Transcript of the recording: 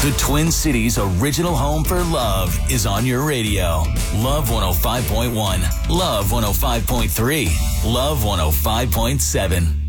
The Twin Cities original home for love is on your radio. Love 105.1, Love 105.3, Love 105.7.